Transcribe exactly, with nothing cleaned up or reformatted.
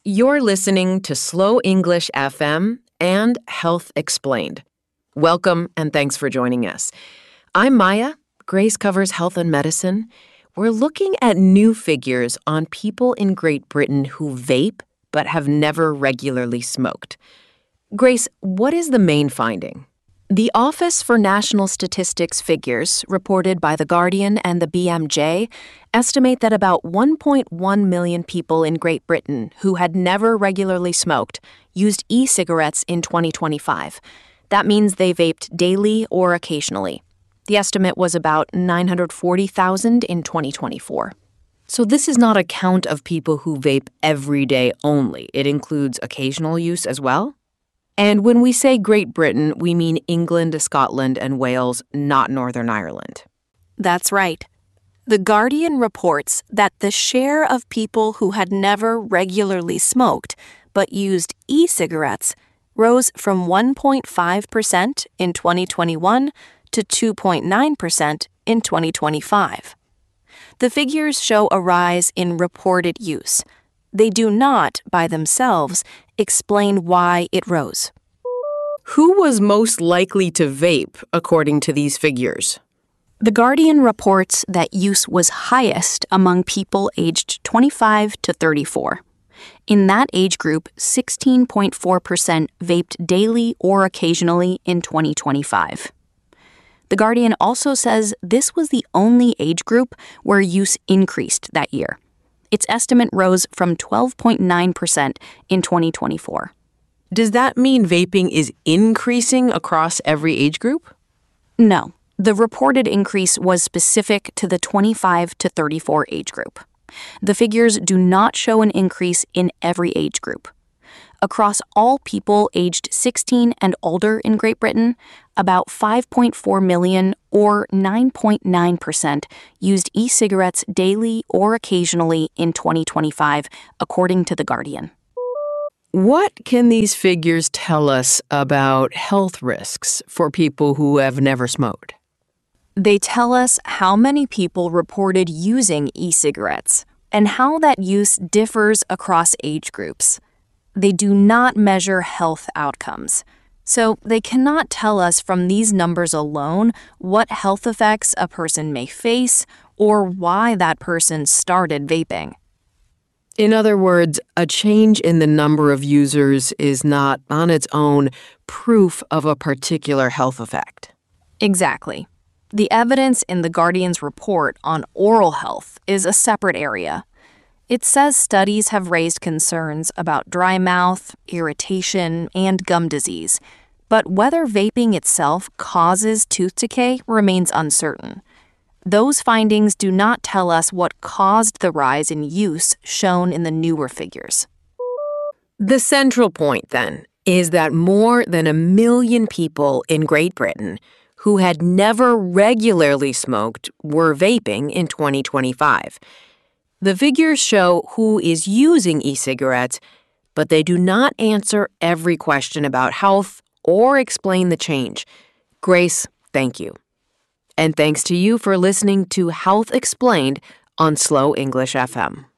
You're listening to Slow English F M and Health Explained. Welcome and thanks for joining us. I'm Maya. Grace covers health and medicine. We're looking at new figures on people in Great Britain who vape but have never regularly smoked. Grace, what is the main finding? The Office for National Statistics figures, reported by The Guardian and the B M J, estimate that about one point one million people in Great Britain who had never regularly smoked used e-cigarettes in twenty twenty-five. That means they vaped daily or occasionally. The estimate was about nine hundred forty thousand in twenty twenty-four. So this is not a count of people who vape every day only. It includes occasional use as well? And when we say Great Britain, we mean England, Scotland, and Wales, not Northern Ireland. That's right. The Guardian reports that the share of people who had never regularly smoked but used e-cigarettes rose from one point five percent in twenty twenty-one to two point nine percent in twenty twenty-five. The figures show a rise in reported use. They do not, by themselves, explain why it rose. Who was most likely to vape, according to these figures? The Guardian reports that use was highest among people aged twenty-five to thirty-four. In that age group, sixteen point four percent vaped daily or occasionally in twenty twenty-five. The Guardian also says this was the only age group where use increased that year. Its estimate rose from twelve point nine percent in twenty twenty-four. Does that mean vaping is increasing across every age group? No. The reported increase was specific to the twenty-five to thirty-four age group. The figures do not show an increase in every age group. Across all people aged sixteen and older in Great Britain, about five point four million, or nine point nine percent, used e-cigarettes daily or occasionally in twenty twenty-five, according to The Guardian. What can these figures tell us about health risks for people who have never smoked? They tell us how many people reported using e-cigarettes and how that use differs across age groups. They do not measure health outcomes, so they cannot tell us from these numbers alone what health effects a person may face or why that person started vaping. In other words, a change in the number of users is not, on its own, proof of a particular health effect. Exactly. The evidence in The Guardian's report on oral health is a separate area. It says studies have raised concerns about dry mouth, irritation, and gum disease, but whether vaping itself causes tooth decay remains uncertain. Those findings do not tell us what caused the rise in use shown in the newer figures. The central point, then, is that more than a million people in Great Britain who had never regularly smoked were vaping in twenty twenty-five. The figures show who is using e-cigarettes, but they do not answer every question about health or explain the change. Grace, thank you. And thanks to you for listening to Health Explained on Slow English F M.